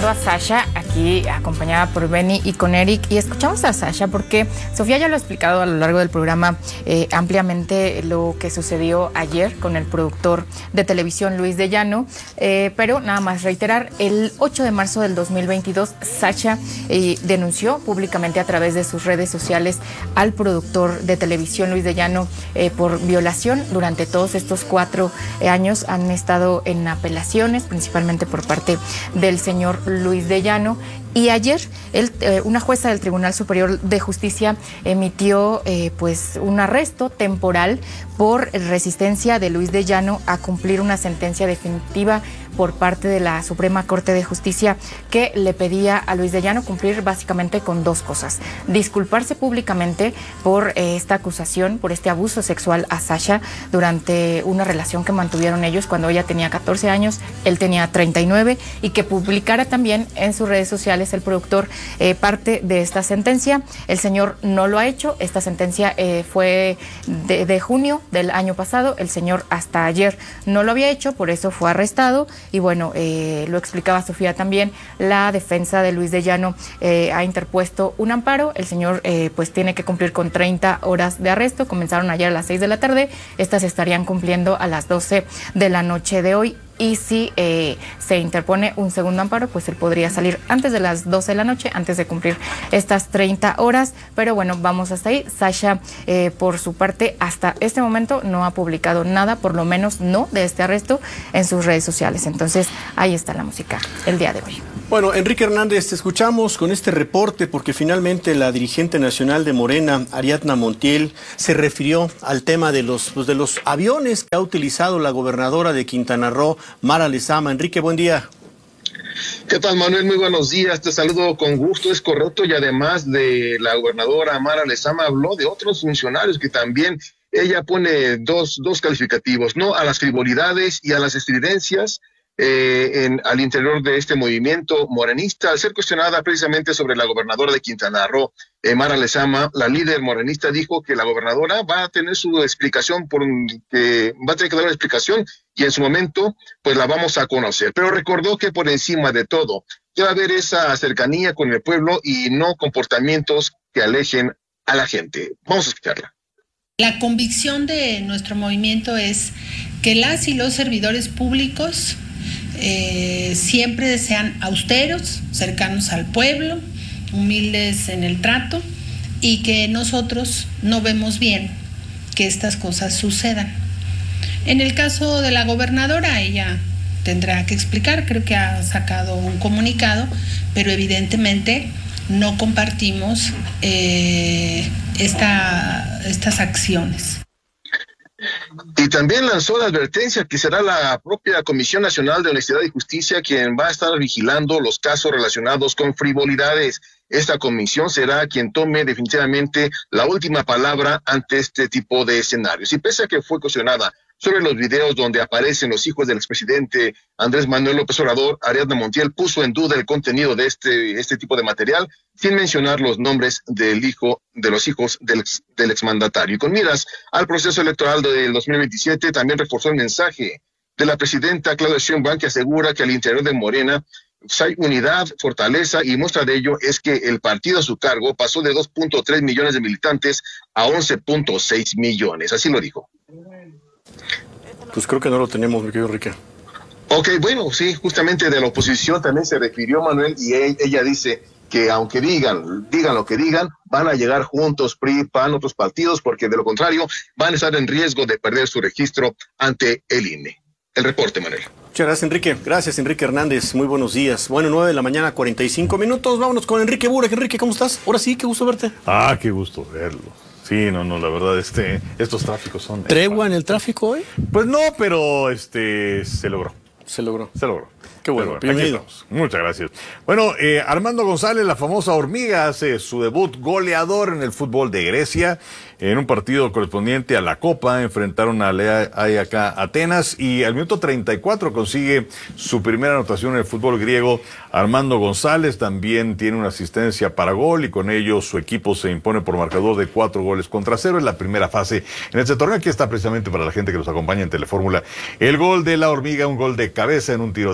a Sasha, aquí acompañada por Benny y con Eric. Y escuchamos a Sasha porque Sofía ya lo ha explicado a lo largo del programa ampliamente lo que sucedió ayer con el productor de televisión Luis de Llano. Pero nada más reiterar, el 8 de marzo del 2022, Sasha denunció públicamente a través de sus redes sociales al productor de televisión Luis de Llano por violación. Durante todos estos 4 años han estado en apelaciones, principalmente por parte del señor Luis de Llano. Y ayer una jueza del Tribunal Superior de Justicia emitió un arresto temporal por resistencia de Luis de Llano a cumplir una sentencia definitiva por parte de la Suprema Corte de Justicia, que le pedía a Luis de Llano cumplir básicamente con 2 cosas: disculparse públicamente por esta acusación, por este abuso sexual a Sasha durante una relación que mantuvieron ellos cuando ella tenía 14 años, él tenía 39, y que publicara también en sus redes sociales el productor parte de esta sentencia. El señor no lo ha hecho. Esta sentencia fue de junio del año pasado. El señor hasta ayer no lo había hecho, por eso fue arrestado. Y bueno, lo explicaba Sofía también, la defensa de Luis de Llano ha interpuesto un amparo. El señor pues tiene que cumplir con 30 horas de arresto. Comenzaron ayer a las 6 de la tarde. Estas estarían cumpliendo a las 12 de la noche de hoy. Y si se interpone un segundo amparo, pues él podría salir antes de las 12 de la noche, antes de cumplir estas 30 horas. Pero bueno, vamos hasta ahí. Sasha, por su parte, hasta este momento no ha publicado nada, por lo menos no de este arresto, en sus redes sociales. Entonces, ahí está la música el día de hoy. Bueno, Enrique Hernández, te escuchamos con este reporte porque finalmente la dirigente nacional de Morena, Ariadna Montiel, se refirió al tema de los aviones que ha utilizado la gobernadora de Quintana Roo, Mara Lezama. Enrique, buen día. ¿Qué tal, Manuel? Muy buenos días, te saludo con gusto, es correcto, y además de la gobernadora Mara Lezama, habló de otros funcionarios que también ella pone dos calificativos, ¿no? A las frivolidades y a las estridencias al interior de este movimiento morenista. Al ser cuestionada precisamente sobre la gobernadora de Quintana Roo, Mara Lezama, la líder morenista, dijo que la gobernadora va a tener su explicación, va a tener que dar una explicación, y en su momento pues la vamos a conocer. Pero recordó que por encima de todo debe haber esa cercanía con el pueblo y no comportamientos que alejen a la gente. Vamos a escucharla. La convicción de nuestro movimiento es que las y los servidores públicos siempre sean austeros, cercanos al pueblo, humildes en el trato, y que nosotros no vemos bien que estas cosas sucedan. En el caso de la gobernadora, ella tendrá que explicar, creo que ha sacado un comunicado, pero evidentemente no compartimos estas acciones. Y también lanzó la advertencia que será la propia Comisión Nacional de Honestidad y Justicia quien va a estar vigilando los casos relacionados con frivolidades. Esta comisión será quien tome definitivamente la última palabra ante este tipo de escenarios. Y pese a que fue cuestionada sobre los videos donde aparecen los hijos del expresidente Andrés Manuel López Obrador, Ariadna Montiel puso en duda el contenido de este tipo de material, sin mencionar los nombres de los hijos del exmandatario. Y con miras al proceso electoral del 2027, también reforzó el mensaje de la presidenta Claudia Sheinbaum, que asegura que al interior de Morena hay unidad, fortaleza, y muestra de ello es que el partido a su cargo pasó de 2.3 millones de militantes a 11.6 millones. Así lo dijo. Pues creo que no lo tenemos, mi querido Enrique. Ok, bueno, sí, justamente de la oposición también se refirió, Manuel, y ella dice que aunque digan lo que digan, van a llegar juntos PRI, PAN, otros partidos, porque de lo contrario van a estar en riesgo de perder su registro ante el INE. El reporte, Manuel. Muchas gracias, Enrique. Gracias, Enrique Hernández. Muy buenos días. Bueno, 9 de la mañana, 45 minutos. Vámonos con Enrique Burek. Enrique, ¿cómo estás? Ahora sí, qué gusto verte. Ah, qué gusto verlo. Sí, no, la verdad, estos tráficos son... ¿Tregua en el tráfico hoy? Pues no, pero se logró. Se logró. Qué bueno, bienvenido. Muchas gracias. Bueno, Armando González, la famosa hormiga, hace su debut goleador en el fútbol de Grecia. En un partido correspondiente a la Copa, enfrentaron a AEK Atenas y al minuto 34 consigue su primera anotación en el fútbol griego. Armando González también tiene una asistencia para gol y con ello su equipo se impone por marcador de 4-0 en la primera fase en este torneo. Aquí está precisamente para la gente que nos acompaña en Telefórmula el gol de la hormiga, un gol de cabeza en un tiro de esquina.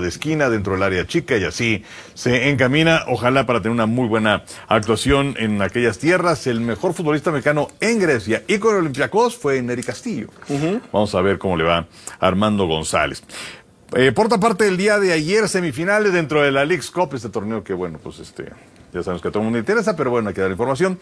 esquina, dentro del área chica, y así se encamina, ojalá para tener una muy buena actuación en aquellas tierras. El mejor futbolista mexicano en Grecia y con el Olympiacos fue Nery Castillo. Vamos a ver cómo le va a Armando González. Por otra parte, el día de ayer, semifinales dentro de la Leagues Cup, este torneo que, bueno, pues ya sabemos que a todo el mundo le interesa, pero bueno, hay que dar información.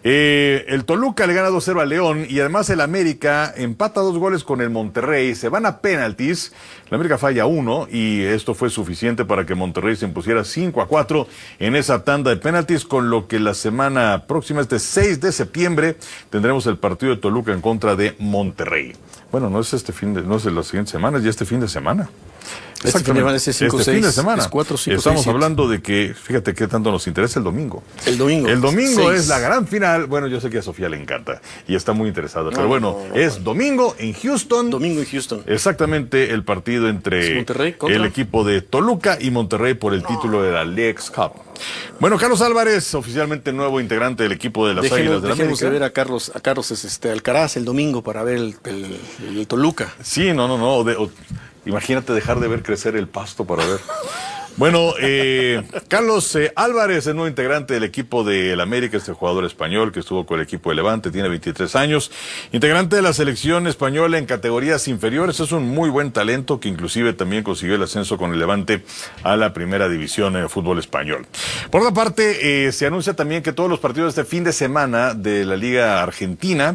El Toluca le gana 2-0 a León y además el América empata 2 goles con el Monterrey. Se van a penaltis. El América falla 1 y esto fue suficiente para que Monterrey se impusiera 5-4 en esa tanda de penaltis, con lo que la semana próxima, este 6 de septiembre, tendremos el partido de Toluca en contra de Monterrey. Bueno, no es no es de las siguientes semanas, ya este fin de semana. Este fin de semana. Es 4, 5, Estamos 6, hablando de que, fíjate qué tanto nos interesa el domingo. El domingo. El domingo 6. Es la gran final. Bueno, yo sé que a Sofía le encanta y está muy interesada. Pero bueno, es domingo en Houston. Domingo en Houston. Exactamente, el partido entre el equipo de Toluca y Monterrey por el título de la Leagues Cup. Bueno, Carlos Álvarez, oficialmente nuevo integrante del equipo de las Águilas de la América. Dejemos de ver a Carlos Alcaraz el domingo para ver el Toluca. Sí, no. Imagínate dejar de ver crecer el pasto para ver. Bueno, Carlos Álvarez, el nuevo integrante del equipo del América, este jugador español que estuvo con el equipo de Levante, tiene 23 años, integrante de la selección española en categorías inferiores, es un muy buen talento que inclusive también consiguió el ascenso con el Levante a la primera división en el fútbol español. Por otra parte, se anuncia también que todos los partidos de este fin de semana de la Liga Argentina,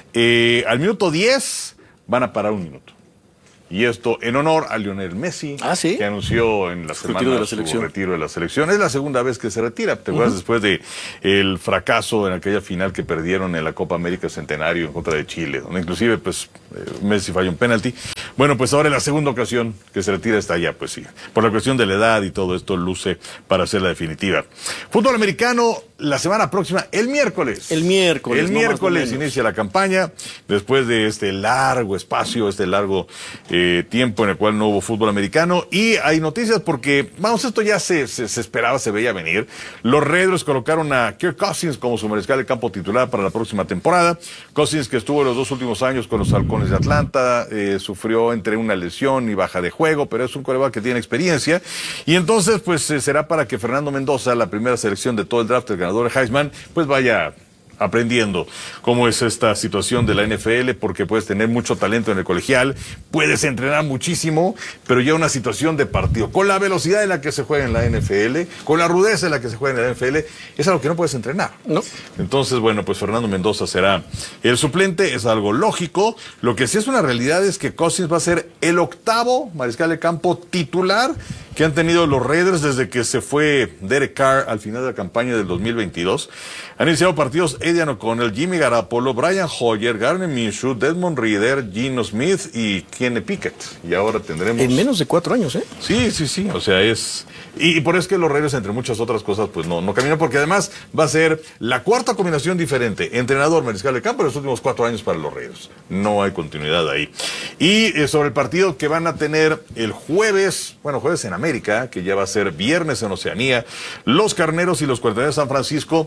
al minuto 10 van a parar un minuto. Y esto en honor a Lionel Messi, que anunció en la semana su retiro de la selección. Es la segunda vez que se retira. ¿Te acuerdas? Después de el fracaso en aquella final que perdieron en la Copa América Centenario en contra de Chile, donde inclusive pues Messi falló un penalti. Bueno, pues ahora es la segunda ocasión que se retira, está allá, pues sí. Por la cuestión de la edad y todo esto luce para hacer la definitiva. Fútbol americano, la semana próxima, el miércoles. El miércoles inicia la campaña, después de este largo espacio, tiempo en el cual no hubo fútbol americano. Y hay noticias porque, vamos, esto ya se esperaba, se veía venir. Los Raiders colocaron a Kirk Cousins como su mariscal de campo titular para la próxima temporada. Cousins, que estuvo los 2 últimos años con los Halcones de Atlanta, sufrió entre una lesión y baja de juego, pero es un quarterback que tiene experiencia. Y entonces, pues será para que Fernando Mendoza, la primera selección de todo el draft, el ganador de Heisman, pues vaya aprendiendo cómo es esta situación de la NFL, porque puedes tener mucho talento en el colegial, puedes entrenar muchísimo, pero ya una situación de partido, con la velocidad en la que se juega en la NFL, con la rudeza en la que se juega en la NFL, es algo que no puedes entrenar. No. Entonces, bueno, pues Fernando Mendoza será el suplente, es algo lógico. Lo que sí es una realidad es que Cousins va a ser el 8º mariscal de campo titular que han tenido los Raiders desde que se fue Derek Carr al final de la campaña del 2022. Han iniciado partidos Aidan O'Connell, Jimmy Garoppolo, Brian Hoyer, Gardner Minshew, Desmond Ridder, Geno Smith y Kenny Pickett. Y ahora tendremos... En menos de 4 años, ¿eh? Sí. O sea, es... Y por eso es que los Raiders, entre muchas otras cosas, pues no caminan, porque además va a ser la 4ª combinación diferente. Entrenador, mariscal de campo, en los últimos 4 años para los Raiders. No hay continuidad ahí. Y sobre el partido que van a tener el jueves en América, que ya va a ser viernes en Oceanía, los Carneros y los 49 de San Francisco.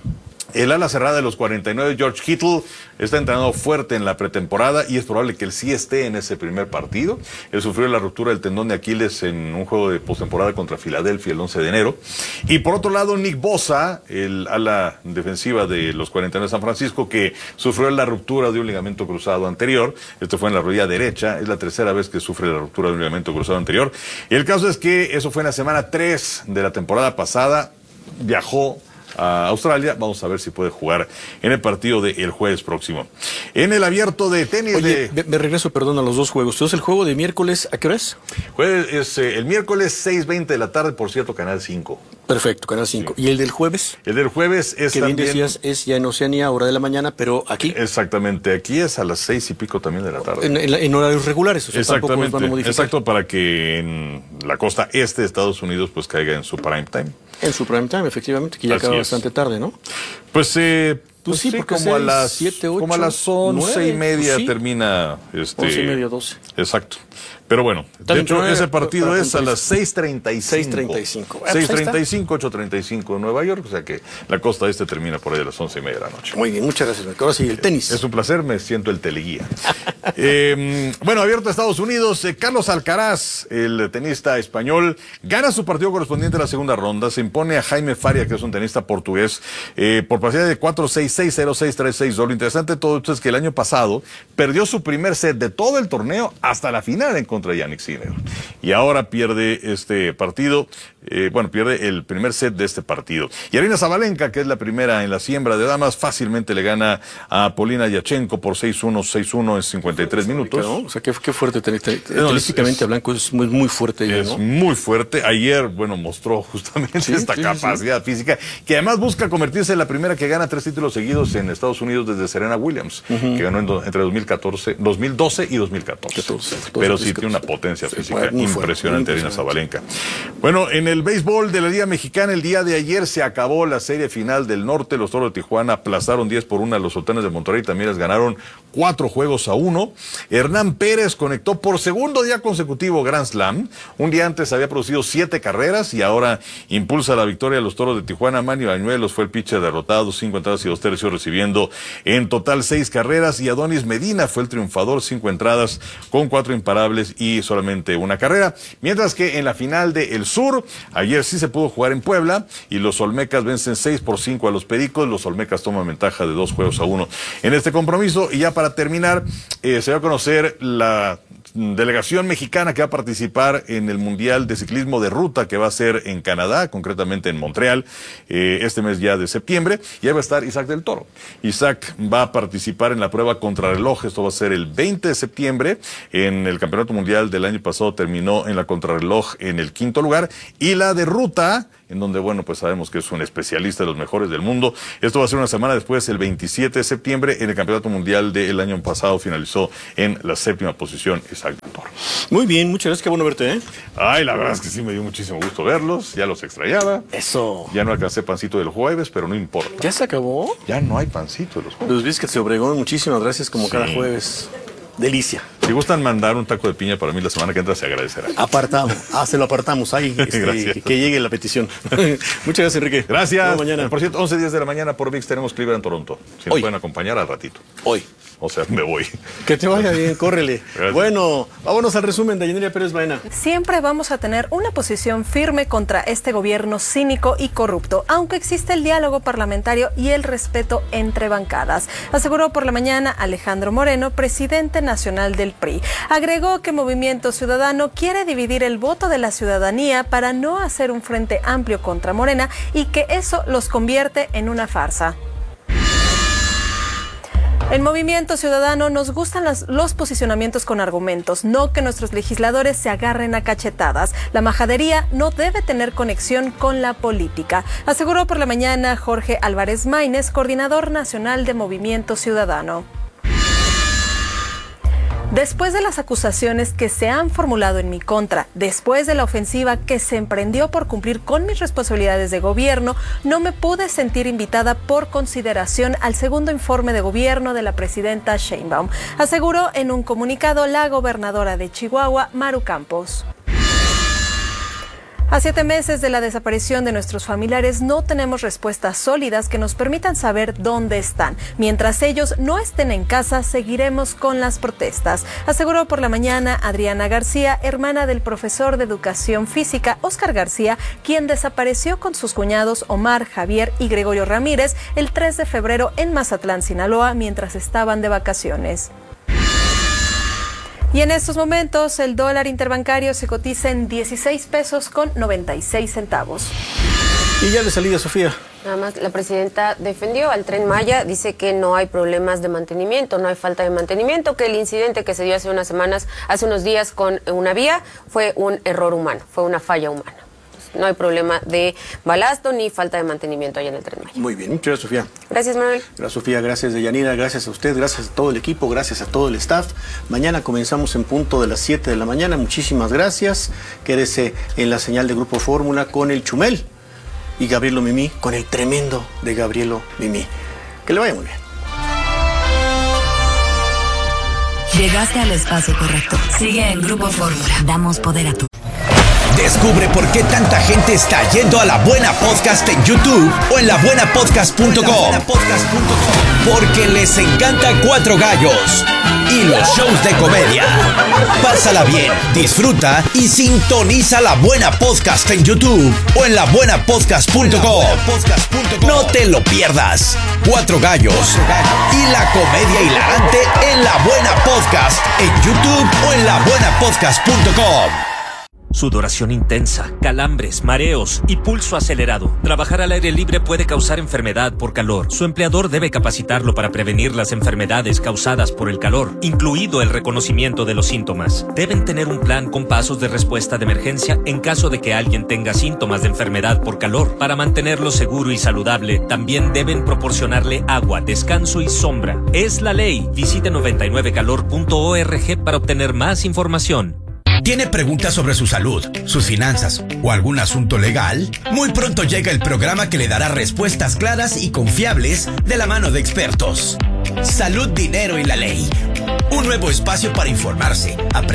El ala cerrada de los 49, George Kittle, está entrenando fuerte en la pretemporada y es probable que él sí esté en ese primer partido. Él sufrió la ruptura del tendón de Aquiles en un juego de postemporada contra Filadelfia el 11 de enero. Y por otro lado, Nick Bosa, el ala defensiva de los 49 de San Francisco, que sufrió la ruptura de un ligamento cruzado anterior. Esto fue en la rodilla derecha. Es la 3ª vez que sufre la ruptura de un ligamento cruzado anterior. Y el caso es que eso fue en la semana 3 de la temporada pasada. Viajó a Australia. Vamos a ver si puede jugar en el partido del jueves próximo. En el abierto de tenis... Oye, me regreso, perdón, a los 2 juegos. Entonces, ¿el juego de miércoles a qué hora es? Es el miércoles 6:20 de la tarde, por cierto, Canal 5. Perfecto, Canal 5. Sí. ¿Y el del jueves? El del jueves es que también... bien decías, es ya en Oceanía, hora de la mañana, pero aquí... Exactamente, aquí es a las 6 y pico también de la tarde. En horarios regulares, o sea, exactamente, tampoco van a modificar. Exacto, para que en la costa este de Estados Unidos pues caiga en su prime time. En su prime time, efectivamente, que ya acaba bastante tarde, ¿no? Pues sí, como a las 7, 8, como a las 11:30 pues sí. termina 11:30, 12. Exacto. Pero bueno, de hecho ese partido es a las 6:35. 6:35, 8:35 en Nueva York, o sea que la costa este termina por ahí a las 11:30 de la noche. Muy bien, muchas gracias, Marco. Ahora sí, el tenis. Es un placer, me siento el teleguía. Bueno, abierto a Estados Unidos, Carlos Alcaraz, el tenista español, gana su partido correspondiente a la segunda ronda, se impone a Jaime Faria, que es un tenista portugués, por partida de 4-6, 6-0, 6-3, 6-2. Lo interesante de todo esto es que el año pasado perdió su primer set de todo el torneo hasta la final en contra de Jannik Sinner. Y ahora pierde este partido, pierde el primer set de este partido. Y Aryna Sabalenka, que es la primera en la siembra de damas, fácilmente le gana a Polina Yachenko por 6-1, 6-1 en 53 minutos. ¿No? O sea, qué fuerte. Tenísticamente hablando, es muy fuerte. Ella, ¿no? Es muy fuerte. Ayer, mostró justamente esta capacidad física, que además busca convertirse en la primera que gana 3 títulos seguidos en Estados Unidos desde Serena Williams, que ganó entre 2012 y 2014. Pero sí tiene una potencia física impresionante Aryna Sabalenka. Bueno, en el béisbol de la Liga Mexicana, el día de ayer se acabó la serie final del norte. Los Toros de Tijuana aplazaron 10-1 a los Sultanes de Monterrey, también les ganaron 4-1. Hernán Pérez conectó por segundo día consecutivo Grand Slam. Un día antes había producido 7 carreras y ahora impulsa la victoria a los Toros de Tijuana. Manny Bañuelos fue el pitcher derrotado, 5 entradas y 2 tercios, recibiendo en total 6 carreras. Y Adonis Medina fue el triunfador, 5 entradas con 4 imparables y solamente 1 carrera. Mientras que en la final de El Sur, ayer sí se pudo jugar en Puebla y los Olmecas vencen 6-5 a los Pericos. Los Olmecas toman ventaja de 2-1 en este compromiso. Y ya para terminar, se va a conocer la delegación mexicana que va a participar en el Mundial de Ciclismo de Ruta, que va a ser en Canadá, concretamente en Montreal, este mes ya de septiembre. Y ahí va a estar Isaac del Toro. Isaac va a participar en la prueba contrarreloj. Esto va a ser el 20 de septiembre. En el Campeonato Mundial del año pasado terminó en la contrarreloj en el 5º lugar. Y la de ruta, en donde, sabemos que es un especialista de los mejores del mundo. Esto va a ser una semana después, el 27 de septiembre, en el Campeonato Mundial del año pasado, finalizó en la 7ª posición Isaac del Toro. Muy bien, muchas gracias, qué bueno verte, ¿eh? Ay, la verdad es que sí me dio muchísimo gusto verlos, ya los extrañaba. Eso. Ya no alcancé pancito del jueves, pero no importa. ¿Ya se acabó? Ya no hay pancito de los jueves. Los Biscuits de Obregón, muchísimas gracias como cada jueves. Delicia. Si gustan mandar un taco de piña para mí la semana que entra, se agradecerá. Apartamos. Se lo apartamos ahí. Que llegue la petición. Muchas gracias, Enrique. Gracias. Mañana. Por cierto, 11:10 de la mañana por ViX tenemos Cleveland Toronto. Si nos pueden acompañar al ratito. Hoy. O sea, me voy. Que te vaya bien, córrele. Gracias. Bueno, vámonos al resumen de Yanira Pérez Baena. Siempre vamos a tener una posición firme contra este gobierno cínico y corrupto, aunque existe el diálogo parlamentario y el respeto entre bancadas, aseguró por la mañana Alejandro Moreno, presidente nacional del PRI. Agregó que Movimiento Ciudadano quiere dividir el voto de la ciudadanía para no hacer un frente amplio contra Morena y que eso los convierte en una farsa. En Movimiento Ciudadano nos gustan los posicionamientos con argumentos, no que nuestros legisladores se agarren a cachetadas. La majadería no debe tener conexión con la política, aseguró por la mañana Jorge Álvarez Maínez, coordinador nacional de Movimiento Ciudadano. Después de las acusaciones que se han formulado en mi contra, después de la ofensiva que se emprendió por cumplir con mis responsabilidades de gobierno, no me pude sentir invitada por consideración al segundo informe de gobierno de la presidenta Sheinbaum, aseguró en un comunicado la gobernadora de Chihuahua, Maru Campos. A 7 meses de la desaparición de nuestros familiares, no tenemos respuestas sólidas que nos permitan saber dónde están. Mientras ellos no estén en casa, seguiremos con las protestas, aseguró por la mañana Adriana García, hermana del profesor de Educación Física Óscar García, quien desapareció con sus cuñados Omar, Javier y Gregorio Ramírez el 3 de febrero en Mazatlán, Sinaloa, mientras estaban de vacaciones. Y en estos momentos el dólar interbancario se cotiza en 16 pesos con 96 centavos. Y ya de salida, Sofía. Nada más, la presidenta defendió al Tren Maya, dice que no hay problemas de mantenimiento, no hay falta de mantenimiento, que el incidente que se dio hace unos días con una vía fue un error humano, fue una falla humana. No hay problema de balasto ni falta de mantenimiento allá en el Tren Maya. Muy bien, muchas gracias, Sofía. Gracias, Manuel. Gracias, Sofía, gracias, Deyanira, gracias a usted, gracias a todo el equipo, gracias a todo el staff. Mañana comenzamos en punto de las 7 de la mañana. Muchísimas gracias. Quédese en la señal de Grupo Fórmula con el Chumel y Gabrielo Mimí, con el tremendo de Gabrielo Mimí. Que le vaya muy bien. Llegaste al espacio correcto. Sigue en Grupo Fórmula. Damos poder a tu... Descubre por qué tanta gente está yendo a La Buena Podcast en YouTube o en labuenapodcast.com. Porque les encanta Cuatro Gallos y los shows de comedia. Pásala bien, disfruta y sintoniza La Buena Podcast en YouTube o en labuenapodcast.com. No te lo pierdas. Cuatro Gallos y la comedia hilarante en La Buena Podcast en YouTube o en labuenapodcast.com. Sudoración intensa, calambres, mareos y pulso acelerado. Trabajar al aire libre puede causar enfermedad por calor. Su empleador debe capacitarlo para prevenir las enfermedades causadas por el calor, incluido el reconocimiento de los síntomas. Deben tener un plan con pasos de respuesta de emergencia en caso de que alguien tenga síntomas de enfermedad por calor. Para mantenerlo seguro y saludable, también deben proporcionarle agua, descanso y sombra. Es la ley. Visite 99calor.org para obtener más información. ¿Tiene preguntas sobre su salud, sus finanzas o algún asunto legal? Muy pronto llega el programa que le dará respuestas claras y confiables de la mano de expertos. Salud, dinero y la ley. Un nuevo espacio para informarse,